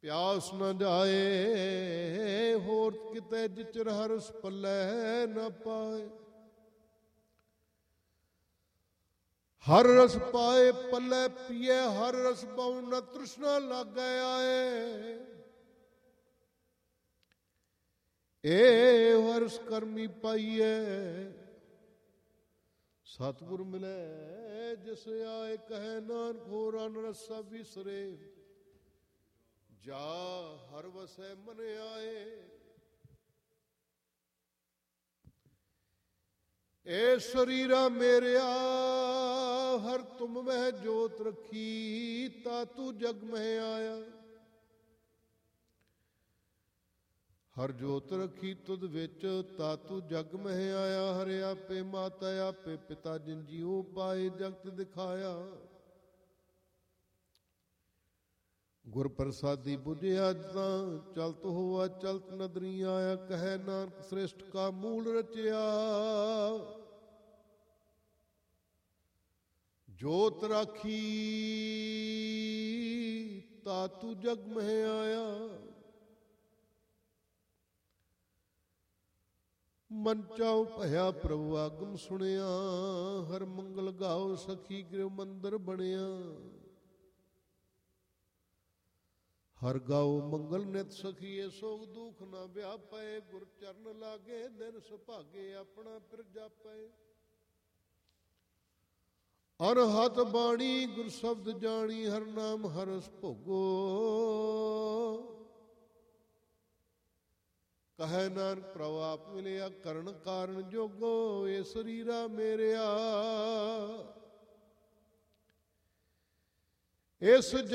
ਪਿਆਸ ਨ ਜਾਏ ਹੋਰ ਕਿਤੇ ਜਿਚਰ ਹਰਸ ਪੱਲੇ ਨ ਪਾਏ। ਹਰ ਰਸ ਪਾਏ ਪੱਲੇ ਪੀਏ ਹਰ ਰਸ ਪਾਉ ਨ ਤ੍ਰਿਸ਼ਨਾ ਲਾਗੈ ਆਏ। ਏ ਹਰਸ ਕਰਮੀ ਪਾਈਏ ਸਤਿਗੁਰ ਮਿਲੈ ਜਿਸ ਆਏ। ਕਹੈ ਨਾਨਕ ਹੋਰ ਅਨ ਰਸਾ ਵਿਸਰੇ ਜਾ ਹਰ ਵਸੈ ਮਨ ਆਏ। ਏ ਸਰੀਰਾ ਮੇਰਿਆ ਹਰ ਤੁਮ ਮਹਿ ਜੋਤ ਰੱਖੀ ਤਾ ਤੂੰ ਜਗ ਮਹਿ ਆਇਆ। ਹਰ ਜੋਤ ਰੱਖੀ ਤੁਧ ਵਿੱਚ ਤਾ ਤੂੰ ਜਗ ਮਹਿ ਆਇਆ। ਹਰਿ ਆਪੇ ਮਾਤਾ ਆਪੇ ਪਿਤਾ ਜਿਨ ਜੀਉ ਪਾਏ ਜਗਤ ਦਿਖਾਇਆ। ਗੁਰ ਪ੍ਰਸਾਦੀ ਬੁਝਿਆ ਤਾਂ ਚਲਤ ਹੋਆ ਚਲਤ ਨਦਰੀ ਆਇਆ। ਕਹੈ ਨਾਨਕ ਸ੍ਰਿਸ਼ਟ ਕਾ ਮੂਲ ਰਚਿਆ ਜੋਤ ਰਾਖੀ ਤਾ ਤੂੰ ਜਗ ਮਹਿ ਆਇਆ। ਮਨ ਚਾਉ ਭਇਆ ਪ੍ਰਭੂ ਆਗਮ ਸੁਣਿਆ। ਹਰ ਮੰਗਲ ਗਾਓ ਸਖੀ ਗ੍ਰਹਿ ਮੰਦਰ ਬਣਿਆ। ਹਰ ਗਾਓ ਮੰਗਲ ਨਿਤ ਸਖੀਏ ਸੋਗ ਦੁਖ ਨਾ ਵਿਆਪੈ। ਗੁਰ ਚਰਨ ਲਾਗੇ ਦਿਨ ਸੁਭਾਗੇ ਆਪਣਾ ਫਿਰ ਜਾਪੈ। ਅਨਹਤ ਬਾਣੀ ਗੁਰ ਸ਼ਬਦ ਜਾਣੀ ਹਰ ਨਾਮ ਹਰਸ ਭੋਗੋ। ਕਹੈ ਨਾਨਕ ਪ੍ਰਭ ਆਪ ਮਿਲਿਆ ਕਰਨ ਕਾਰਨ ਜੋਗੋ। ਏ ਸਰੀਰਾ ਮੇਰਿਆ ਇਸ